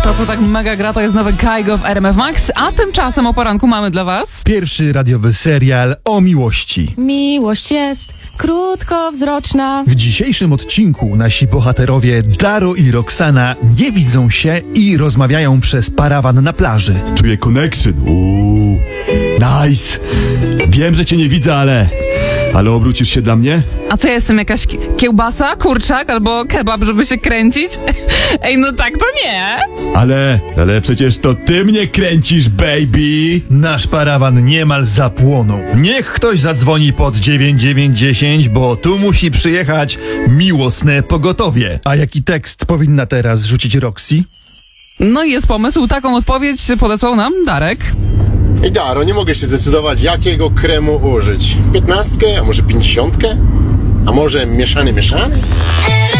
To, co tak mega gra, to jest nowy Kygo w RMF Max, a tymczasem o poranku mamy dla was... Pierwszy radiowy serial o miłości. Miłość jest krótkowzroczna. W dzisiejszym odcinku nasi bohaterowie Daro i Roxana nie widzą się i rozmawiają przez parawan na plaży. Czuję connection. Nice. Wiem, że cię nie widzę, ale obrócisz się dla mnie? A co, ja jestem jakaś kiełbasa, kurczak albo kebab, żeby się kręcić? Ej, no tak to nie. Ale przecież to ty mnie kręcisz, baby. Nasz parawan niemal zapłonął. Niech ktoś zadzwoni pod 9910, bo tu musi przyjechać miłosne pogotowie. A jaki tekst powinna teraz rzucić Roxy? No i jest pomysł, taką odpowiedź podesłał nam Darek. Ej Daro, nie mogę się zdecydować, jakiego kremu użyć. 15, a może 50? A może mieszany?